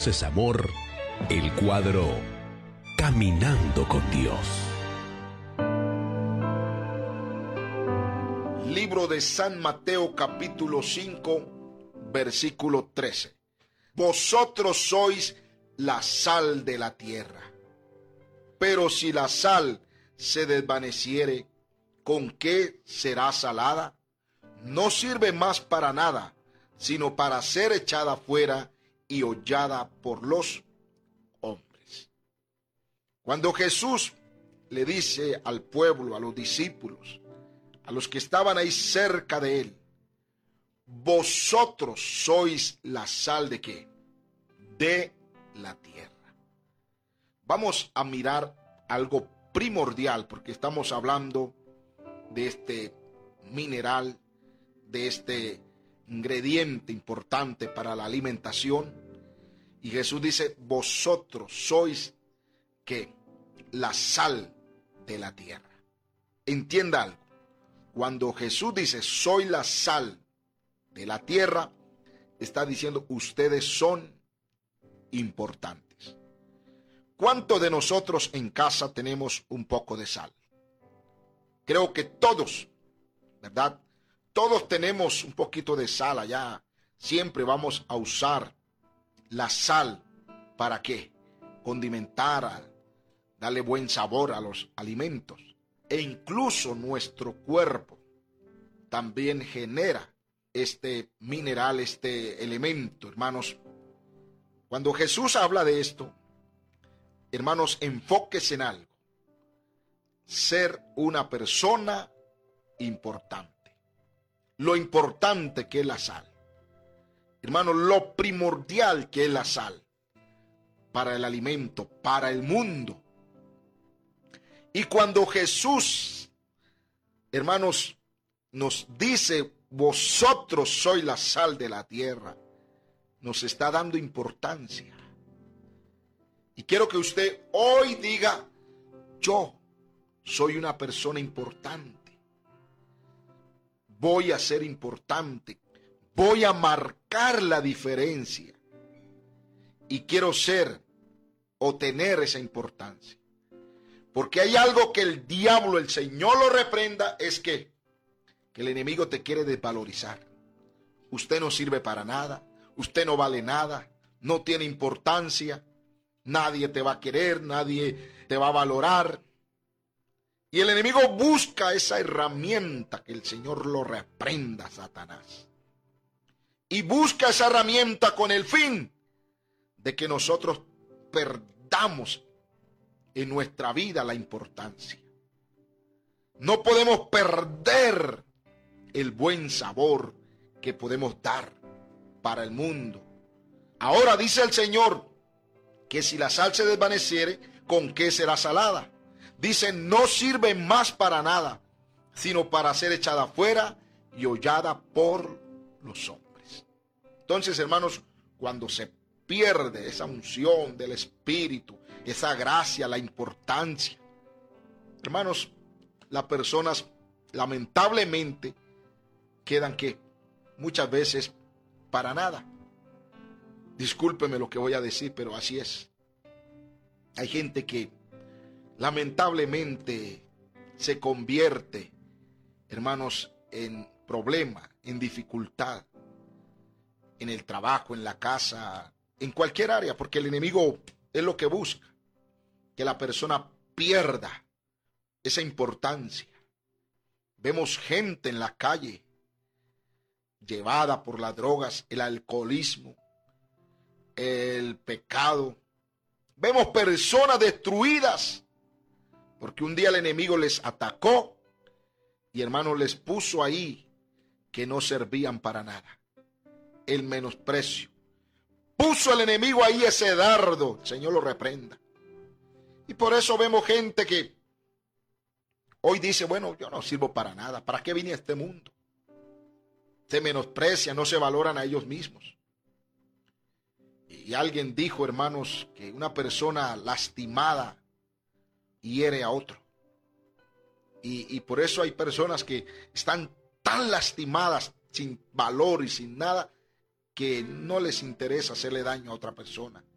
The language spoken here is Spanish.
es amor, el cuadro Caminando con Dios. Libro de San Mateo, capítulo 5, versículo 13. Vosotros sois la sal de la tierra. Pero si la sal se desvaneciere, ¿con qué será salada? No sirve más para nada, sino para ser echada fuera y hollada por los hombres. Cuando Jesús le dice al pueblo, a los discípulos, a los que estaban ahí cerca de él, vosotros sois la sal ¿de qué? De la tierra. Vamos a mirar algo primordial, porque estamos hablando de este mineral, de este ingrediente importante para la alimentación. Y Jesús dice, vosotros sois ¿qué? La sal de la tierra. Entienda algo. Cuando Jesús dice, soy la sal de la tierra, está diciendo, ustedes son importantes. ¿Cuántos de nosotros en casa tenemos un poco de sal? Creo que todos, ¿verdad? Todos tenemos un poquito de sal allá. Siempre vamos a usar la sal. ¿Para qué? Condimentar, darle buen sabor a los alimentos. E incluso nuestro cuerpo también genera este mineral, este elemento, hermanos. Cuando Jesús habla de esto, hermanos, enfóquese en algo. Ser una persona importante. Lo importante que es la sal. Hermanos, lo primordial que es la sal para el alimento, para el mundo. Y cuando Jesús, hermanos, nos dice, vosotros sois la sal de la tierra, nos está dando importancia. Y quiero que usted hoy diga, yo soy una persona importante. Voy a ser importante. Voy a marcar la diferencia. Y quiero ser o tener esa importancia. Porque hay algo que el diablo, el Señor lo reprenda, es que el enemigo te quiere desvalorizar. Usted no sirve para nada, usted no vale nada, no tiene importancia, nadie te va a querer, nadie te va a valorar. Y el enemigo busca esa herramienta, que el Señor lo reprenda, Satanás. Y busca esa herramienta con el fin de que nosotros perdamos en nuestra vida la importancia. No podemos perder el buen sabor que podemos dar para el mundo. Ahora dice el Señor que si la sal se desvaneciere, ¿con qué será salada? Dice, no sirve más para nada, sino para ser echada fuera y hollada por los hombres. Entonces, hermanos, cuando se pierde esa unción del Espíritu, esa gracia, la importancia, hermanos, las personas lamentablemente quedan que muchas veces para nada. Discúlpeme lo que voy a decir, pero así es. Hay gente que lamentablemente se convierte, hermanos, en problema, en dificultad, en el trabajo, en la casa, en cualquier área, porque el enemigo es lo que busca, que la persona pierda esa importancia. Vemos gente en la calle llevada por las drogas, el alcoholismo, el pecado. Vemos personas destruidas porque un día el enemigo les atacó y, hermanos, les puso ahí que no servían para nada. El menosprecio. Puso el enemigo ahí ese dardo. El Señor lo reprenda. Y por eso vemos gente que hoy dice, bueno, yo no sirvo para nada. ¿Para qué vine a este mundo? Se menosprecian, no se valoran a ellos mismos. Y alguien dijo, hermanos, que una persona lastimada hiere a otro. Y por eso hay personas que están tan lastimadas, sin valor y sin nada, que no les interesa hacerle daño a otra persona.